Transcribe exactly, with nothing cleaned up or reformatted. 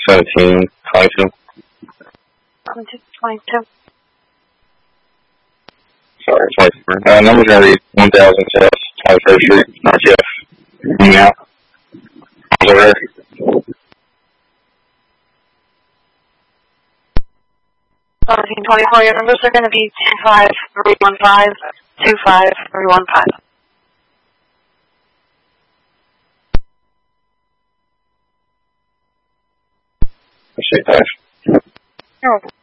seventeen twenty-two. seventeen twenty-two. Sorry, twenty-four. Uh, number's going to be one thousand South twenty-first Street, R T F. Hang out. Over there. seventeen twenty-four, your numbers are going to be two five three one five, two five three one five. Appreciate that. You're welcome.